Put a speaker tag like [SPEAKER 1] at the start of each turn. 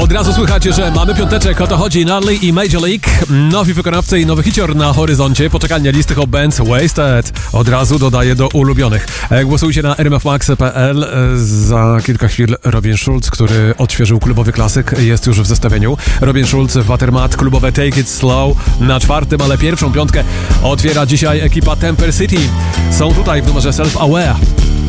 [SPEAKER 1] Od razu słychacie, że mamy piąteczek, o to chodzi. Nudley i Major League, nowi wykonawcy i nowy hicior na horyzoncie. Poczekalnia listy Hot Bands Wasted. Od razu dodaję do ulubionych. Głosujcie na rmfmax.pl. Za kilka chwil Robin Schulz, który odświeżył klubowy klasyk, jest już w zestawieniu. Robin Schulz, Watermat, klubowe Take It Slow na czwartym, ale pierwszą piątkę otwiera dzisiaj ekipa Temper City. Są tutaj w numerze Self Aware.